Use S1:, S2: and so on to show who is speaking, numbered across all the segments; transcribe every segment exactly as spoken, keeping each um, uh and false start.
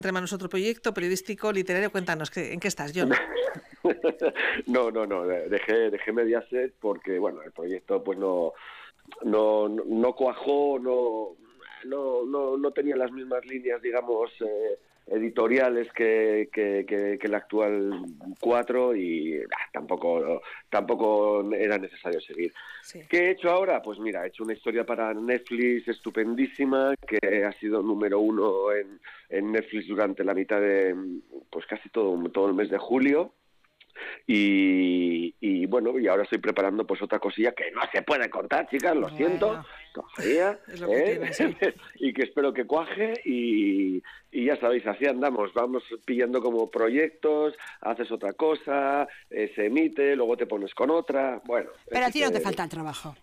S1: entre manos otro proyecto periodístico, literario. Cuéntanos, ¿en qué estás, Jon?
S2: no, no, no, dejé, dejé Mediaset porque, bueno, el proyecto pues no, no, no cuajó, no, no, no, no tenía las mismas líneas, digamos, eh, editoriales que, que, que, que el actual cuatro y ah, tampoco, tampoco era necesario seguir. Sí. ¿Qué he hecho ahora? Pues mira, he hecho una historia para Netflix estupendísima que ha sido número uno en, en Netflix durante la mitad de, pues casi todo, todo el mes de julio. Y, y bueno, y ahora estoy preparando pues otra cosilla que no se puede contar, chicas, lo bueno. siento, todavía,
S1: es lo que
S2: ¿eh?
S1: tiene, sí.
S2: Y que espero que cuaje y, y ya sabéis, así andamos, vamos pillando como proyectos, haces otra cosa, eh, se emite, luego te pones con otra, bueno.
S3: Pero a ti
S2: que...
S3: no te falta el trabajo.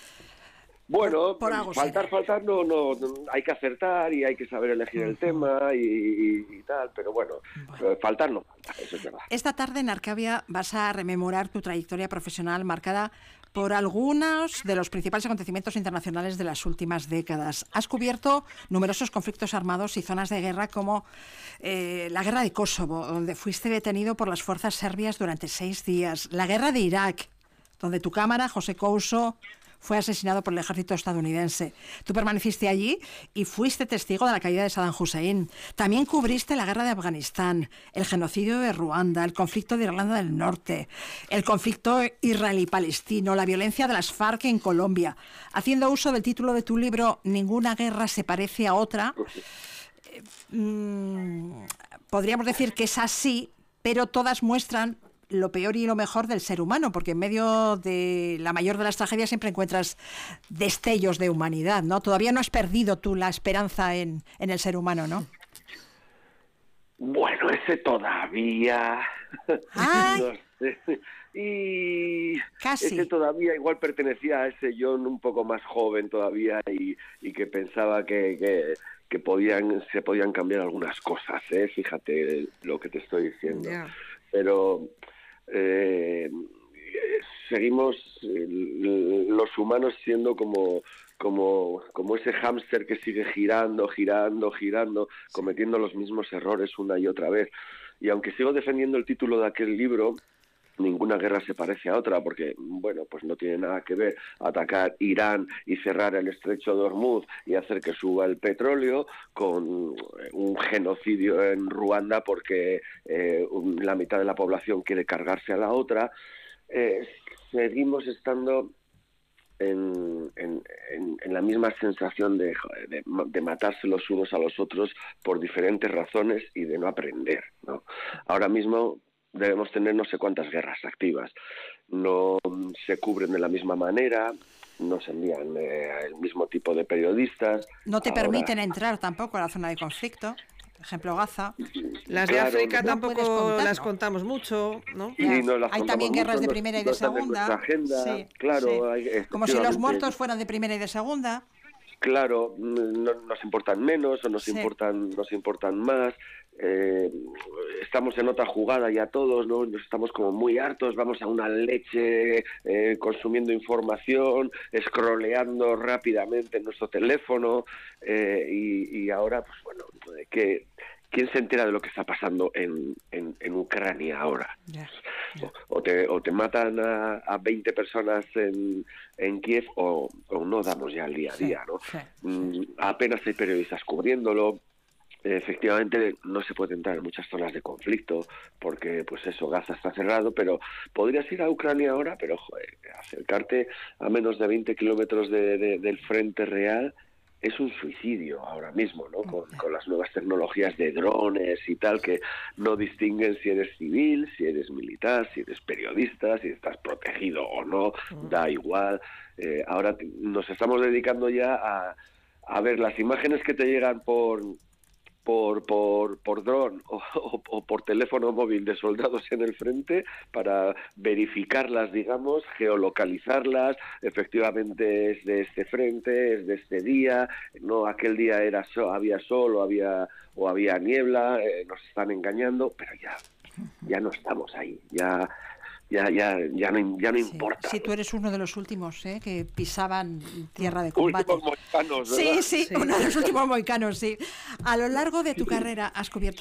S2: Bueno,
S3: por, por
S2: faltar, será. faltar, no, no, no, hay que acertar y hay que saber elegir uh-huh. el tema y, y, y tal, pero bueno, bueno, faltar no falta, eso es verdad.
S3: Esta tarde en Arcavia vas a rememorar tu trayectoria profesional marcada por algunos de los principales acontecimientos internacionales de las últimas décadas. Has cubierto numerosos conflictos armados y zonas de guerra como eh, la guerra de Kosovo, donde fuiste detenido por las fuerzas serbias durante seis días, la guerra de Irak, donde tu cámara, José Couso, fue asesinado por el ejército estadounidense. Tú permaneciste allí y fuiste testigo de la caída de Saddam Hussein. También cubriste la guerra de Afganistán, el genocidio de Ruanda, el conflicto de Irlanda del Norte, el conflicto israelí-palestino, la violencia de las FARC en Colombia. Haciendo uso del título de tu libro, Ninguna guerra se parece a otra, eh, mmm, podríamos decir que es así, pero todas muestran lo peor y lo mejor del ser humano, porque en medio de la mayor de las tragedias siempre encuentras destellos de humanidad, ¿no? Todavía no has perdido tú la esperanza en, en el ser humano, ¿no?
S2: Bueno, ese todavía...
S3: ¡Ay!
S2: No sé. Y
S3: Casi.
S2: Ese todavía igual pertenecía a ese Jon un poco más joven todavía y, y que pensaba que... que... que podían se podían cambiar algunas cosas, ¿eh? Fíjate lo que te estoy diciendo. Yeah. Pero eh, seguimos eh, los humanos siendo como como como ese hámster que sigue girando, girando, girando, cometiendo los mismos errores una y otra vez. Y aunque sigo defendiendo el título de aquel libro, Ninguna guerra se parece a otra, porque, bueno, pues no tiene nada que ver atacar Irán y cerrar el estrecho de Hormuz y hacer que suba el petróleo con un genocidio en Ruanda porque eh, la mitad de la población quiere cargarse a la otra. Eh, seguimos estando en, en, en, en la misma sensación de, de, de matarse los unos a los otros por diferentes razones y de no aprender, ¿no? Ahora mismo debemos tener no sé cuántas guerras activas. No se cubren de la misma manera, no se envían eh, el mismo tipo de periodistas.
S3: No te
S2: Ahora...
S3: permiten entrar tampoco a la zona de conflicto. Por ejemplo, Gaza.
S1: Las
S2: claro,
S1: de África
S2: no
S1: tampoco
S3: contar,
S1: las
S3: ¿no?
S1: contamos mucho, ¿no?
S2: Sí, no las
S3: hay también
S2: mucho,
S3: guerras de
S2: no,
S3: primera y de
S2: no
S3: segunda.
S2: Agenda,
S3: sí,
S2: claro,
S3: sí.
S2: hay,
S3: como si los muertos fueran de primera y de segunda.
S2: Claro, no, nos importan menos o nos sí. importan nos importan más. Eh, estamos en otra jugada ya todos, ¿no? Nos estamos como muy hartos, vamos a una leche eh, consumiendo información, scrolleando rápidamente en nuestro teléfono eh, y, y ahora, pues bueno, que ¿quién se entera de lo que está pasando en, en, en Ucrania ahora? Yeah, yeah. O, o, te, o te matan a, a veinte personas en, en Kiev o, o no damos ya el día a día, ¿no? Sí, sí, mm, sí. Apenas hay periodistas cubriéndolo. Efectivamente no se puede entrar en muchas zonas de conflicto porque pues eso, Gaza está cerrado, pero podrías ir a Ucrania ahora, pero joder, acercarte a menos de veinte kilómetros de, de, del frente real es un suicidio ahora mismo, ¿no? Con, con las nuevas tecnologías de drones y tal, que no distinguen si eres civil, si eres militar, si eres periodista, si estás protegido o no, da igual. Eh, ahora nos estamos dedicando ya a, a ver las imágenes que te llegan por... por por por dron o, o, o por teléfono móvil de soldados en el frente para verificarlas, digamos, geolocalizarlas, efectivamente es de este frente, es de este día, no aquel día era so, había sol o había o había niebla, eh, nos están engañando, pero ya ya no estamos ahí, ya ya, ya, ya no, ya no
S3: Sí.
S2: importa.
S3: Sí, tú eres uno de los últimos, ¿eh? Que pisaban tierra de combate.
S2: Últimos mohicanos, ¿verdad?
S3: Sí, sí,
S1: Sí.
S3: uno de los últimos mohicanos, sí. A lo largo de tu carrera has cubierto